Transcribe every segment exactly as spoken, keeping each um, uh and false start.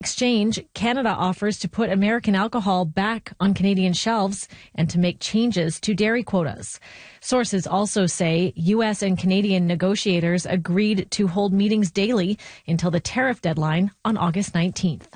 Exchange, Canada offers to put American alcohol back on Canadian shelves and to make changes to dairy quotas. Sources also say U S and Canadian negotiators agreed to hold meetings daily until the tariff deadline on August nineteenth.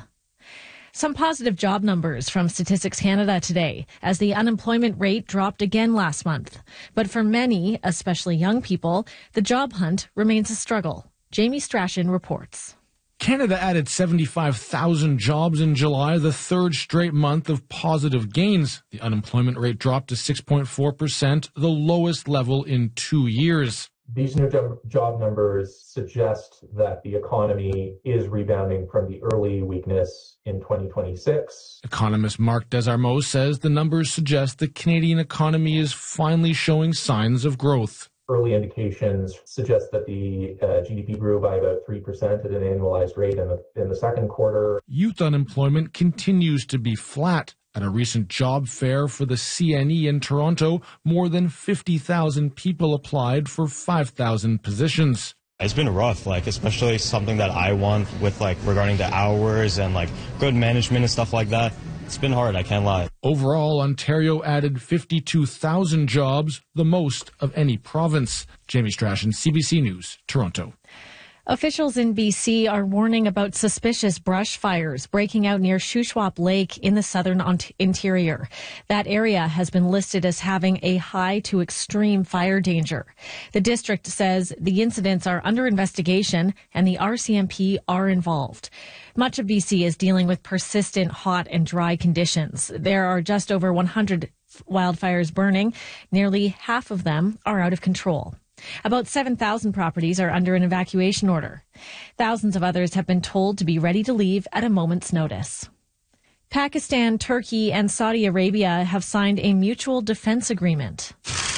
Some positive job numbers from Statistics Canada today, as the unemployment rate dropped again last month. But for many, especially young people, the job hunt remains a struggle. Jamie Strachan reports. Canada added seventy-five thousand jobs in July, the third straight month of positive gains. The unemployment rate dropped to six point four percent, the lowest level in two years. These new job numbers suggest that the economy is rebounding from the early weakness in twenty twenty-six. Economist Mark Desarmeaux says the numbers suggest the Canadian economy is finally showing signs of growth. Early indications suggest that the uh, G D P grew by about three percent at an annualized rate in the, in the second quarter. Youth unemployment continues to be flat. At a recent job fair for the C N E in Toronto, more than fifty thousand people applied for five thousand positions. It's been rough, like especially something that I want with like regarding the hours and like good management and stuff like that. It's been hard, I can't lie. Overall, Ontario added fifty-two thousand jobs, the most of any province. Jamie Strachan, C B C News, Toronto. Officials in B C are warning about suspicious brush fires breaking out near Shuswap Lake in the southern interior. That area has been listed as having a high to extreme fire danger. The district says the incidents are under investigation and the R C M P are involved. Much of B C is dealing with persistent hot and dry conditions. There are just over one hundred wildfires burning. Nearly half of them are out of control. About seven thousand properties are under an evacuation order. Thousands of others have been told to be ready to leave at a moment's notice. Pakistan, Turkey, and Saudi Arabia have signed a mutual defense agreement.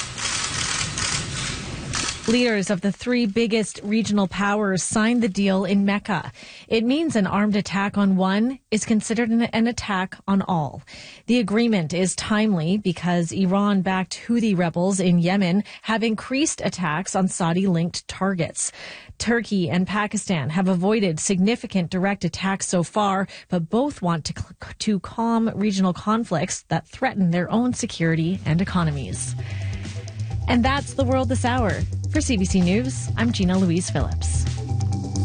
Leaders of the three biggest regional powers signed the deal in Mecca. It means an armed attack on one is considered an, an attack on all. The agreement is timely because Iran-backed Houthi rebels in Yemen have increased attacks on Saudi-linked targets. Turkey and Pakistan have avoided significant direct attacks so far, but both want to, to calm regional conflicts that threaten their own security and economies. And that's the world this hour. For C B C News, I'm Gina Louise Phillips.